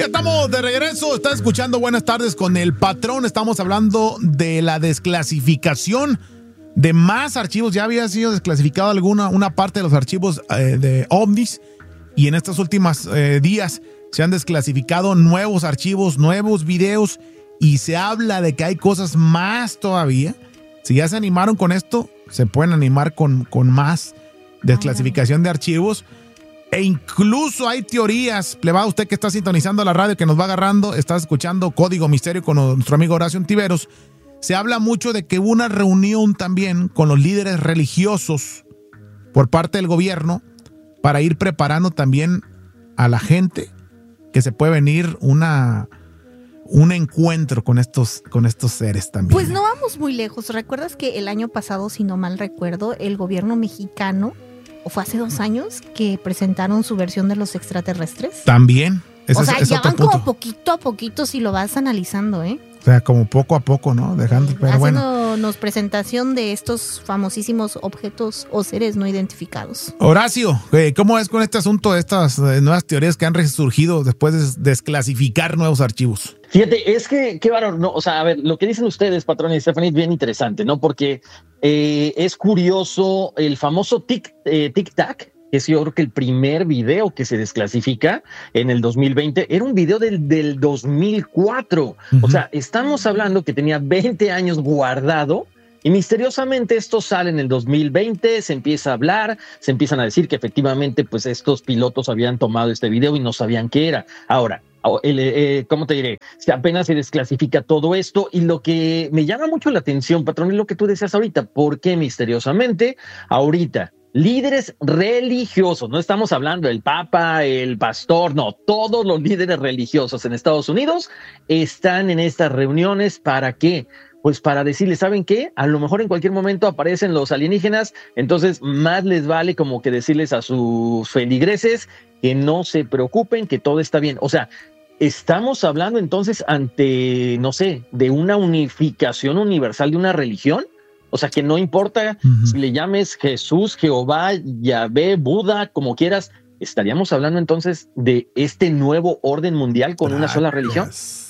Ya estamos de regreso, estás escuchando Buenas Tardes con el Patrón. Estamos hablando de la desclasificación de más archivos. Ya había sido desclasificado una parte de los archivos de ovnis, y en estos últimos días se han desclasificado nuevos archivos, nuevos videos, y se habla de que hay cosas más todavía. Si ya se animaron con esto, se pueden animar con más desclasificación de archivos. E incluso hay teorías, plebado, usted que está sintonizando la radio, que nos va agarrando, está escuchando Código Misterio con nuestro amigo Horacio Ontiveros. Se habla mucho de que hubo una reunión también con los líderes religiosos por parte del gobierno para ir preparando también a la gente que se puede venir un encuentro con estos seres también. Pues no vamos muy lejos. ¿Recuerdas que el año pasado, si no mal recuerdo, el gobierno mexicano, o fue hace 2 años, que presentaron su versión de los extraterrestres? También. O sea, ya van como poquito a poquito si lo vas analizando, ¿eh? O sea, como poco a poco, ¿no? Dejando, pero bueno. Haciéndonos presentación de estos famosísimos objetos o seres no identificados. Horacio, ¿cómo es con este asunto de estas nuevas teorías que han resurgido después de desclasificar nuevos archivos? Fíjate, es que, qué valor, no, o sea, a ver, lo que dicen ustedes, Patrón y Stephanie, es bien interesante, ¿no? Porque es curioso el famoso tic-tac, que es yo creo que el primer video que se desclasifica en el 2020, era un video del 2004. Uh-huh. O sea, estamos hablando que tenía 20 años guardado, y misteriosamente esto sale en el 2020, se empieza a hablar, se empiezan a decir que efectivamente pues estos pilotos habían tomado este video y no sabían qué era. Ahora, ¿cómo te diré? Apenas se desclasifica todo esto, y lo que me llama mucho la atención, Patrón, es lo que tú decías ahorita. ¿Por qué misteriosamente ahorita líderes religiosos, no estamos hablando del Papa, el pastor, no, todos los líderes religiosos en Estados Unidos están en estas reuniones? ¿Para qué? Pues para decirles, ¿saben qué? A lo mejor en cualquier momento aparecen los alienígenas, entonces más les vale como que decirles a sus feligreses que no se preocupen, que todo está bien. O sea, estamos hablando entonces ante, no sé, de una unificación universal de una religión. O sea, que no importa si le llames Jesús, Jehová, Yahvé, Buda, como quieras, estaríamos hablando entonces de este nuevo orden mundial con una sola religión.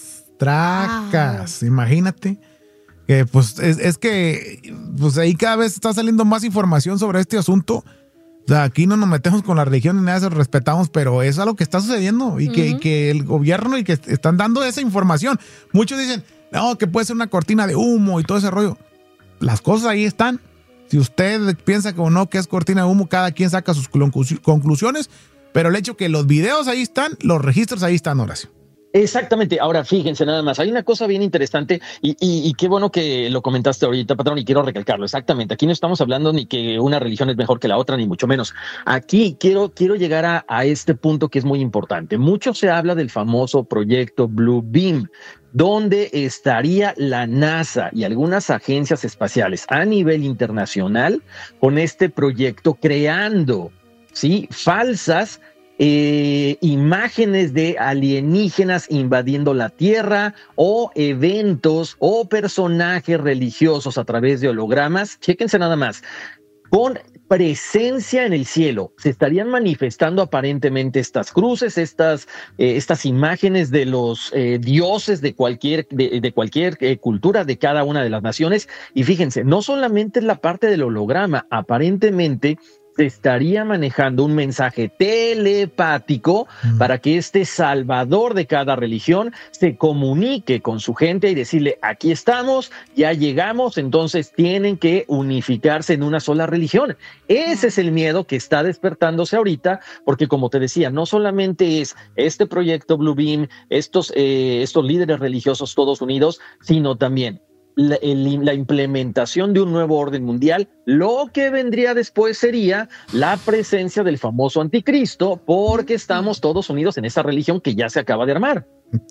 Imagínate. Que pues es que pues ahí cada vez está saliendo más información sobre este asunto. O sea, aquí no nos metemos con la religión ni nada de eso, respetamos, pero eso es algo que está sucediendo y que el gobierno y que están dando esa información. Muchos dicen, no, que puede ser una cortina de humo y todo ese rollo. Las cosas ahí están. Si usted piensa que o no que es cortina de humo, cada quien saca sus conclusiones, pero el hecho que los videos ahí están, los registros ahí están, Horacio. Exactamente. Ahora, fíjense nada más, hay una cosa bien interesante y qué bueno que lo comentaste ahorita, Patrón, y quiero recalcarlo. Exactamente, aquí no estamos hablando ni que una religión es mejor que la otra, ni mucho menos. Aquí quiero llegar a este punto que es muy importante. Mucho se habla del famoso proyecto Blue Beam, donde estaría la NASA y algunas agencias espaciales a nivel internacional con este proyecto creando, ¿sí?, falsas imágenes de alienígenas invadiendo la Tierra, o eventos o personajes religiosos a través de hologramas. Chéquense nada más, con presencia en el cielo. Se estarían manifestando aparentemente estas cruces, estas imágenes de los dioses de cualquier cultura, de cada una de las naciones. Y fíjense, no solamente es la parte del holograma, aparentemente se estaría manejando un mensaje telepático para que este salvador de cada religión se comunique con su gente y decirle, aquí estamos, ya llegamos, entonces tienen que unificarse en una sola religión. Ese es el miedo que está despertándose ahorita, porque como te decía, no solamente es este proyecto Blue Beam, estos líderes religiosos todos unidos, sino también la implementación de un nuevo orden mundial. Lo que vendría después sería la presencia del famoso anticristo, porque estamos todos unidos en esa religión que ya se acaba de armar.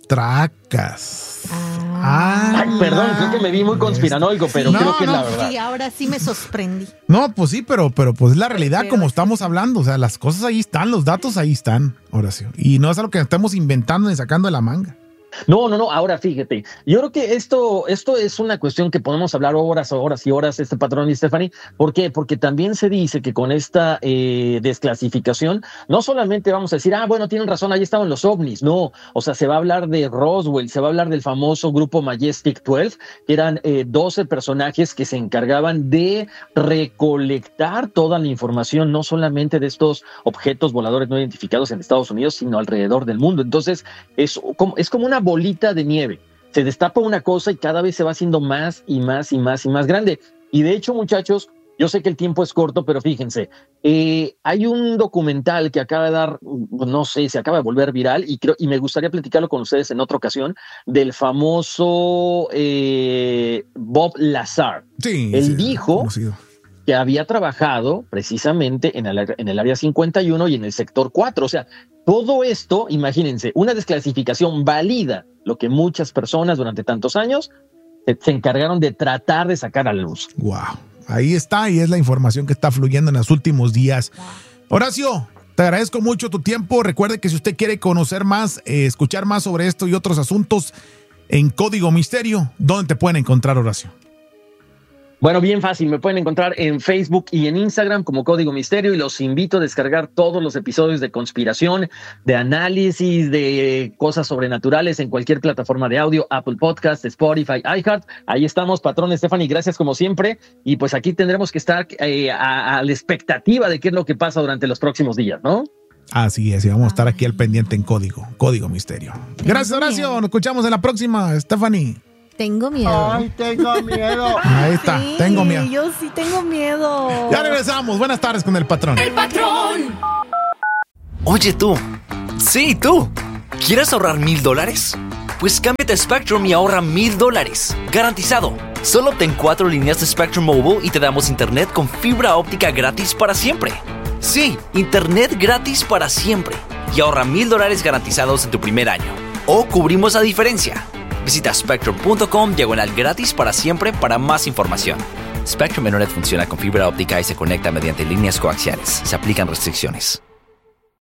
Tracas. Ay, perdón, creo que me vi muy conspiranoico, pero creo que es la verdad. Sí, ahora sí me sorprendí. No, pues sí, pero pues es la realidad como estamos hablando. O sea, las cosas ahí están, los datos ahí están, Horacio. Y no es algo que estemos inventando ni sacando de la manga. No. Ahora fíjate, yo creo que esto es una cuestión que podemos hablar horas y horas, patrón y Stephanie. ¿Por qué? Porque también se dice que con esta desclasificación, no solamente vamos a decir, bueno, tienen razón, ahí estaban los ovnis. No, o sea, se va a hablar de Roswell, se va a hablar del famoso grupo Majestic 12, que eran 12 personajes que se encargaban de recolectar toda la información, no solamente de estos objetos voladores no identificados en Estados Unidos, sino alrededor del mundo. Entonces, es como una bolita de nieve. Se destapa una cosa y cada vez se va haciendo más y más y más y más grande. Y de hecho, muchachos, yo sé que el tiempo es corto, pero fíjense, hay un documental que acaba de dar, no sé, se acaba de volver viral y me gustaría platicarlo con ustedes en otra ocasión, del famoso Bob Lazar. Sí, Él dijo conocido, que había trabajado precisamente en el área 51 y en el sector 4. O sea, todo esto, imagínense, una desclasificación valida lo que muchas personas durante tantos años se encargaron de tratar de sacar a la luz. Wow, ahí está, y es la información que está fluyendo en los últimos días. Horacio, te agradezco mucho tu tiempo. Recuerde que si usted quiere conocer más, escuchar más sobre esto y otros asuntos en Código Misterio, ¿dónde te pueden encontrar, Horacio? Bueno, bien fácil, me pueden encontrar en Facebook y en Instagram como Código Misterio y los invito a descargar todos los episodios de conspiración, de análisis, de cosas sobrenaturales en cualquier plataforma de audio, Apple Podcast, Spotify, iHeart. Ahí estamos, patrón Stephanie, gracias como siempre. Y pues aquí tendremos que estar a la expectativa de qué es lo que pasa durante los próximos días, ¿no? Así es, y vamos a estar aquí al pendiente en Código Misterio. Gracias, Horacio, nos escuchamos en la próxima, Stephanie. Tengo miedo. Ay, tengo miedo. Ahí está, Sí, tengo miedo. Yo sí tengo miedo. Ya regresamos. Buenas tardes con el patrón. ¡El patrón! Oye tú, sí tú, ¿quieres ahorrar $1,000? Pues cámbiate a Spectrum y ahorra $1,000, garantizado. Solo obtén 4 líneas de Spectrum Mobile y te damos internet con fibra óptica gratis para siempre. Sí, internet gratis para siempre. Y ahorra $1,000 garantizados en tu primer año. O cubrimos la diferencia. Visita spectrum.com/gratis para siempre para más información. Spectrum Internet funciona con fibra óptica y se conecta mediante líneas coaxiales. Se aplican restricciones.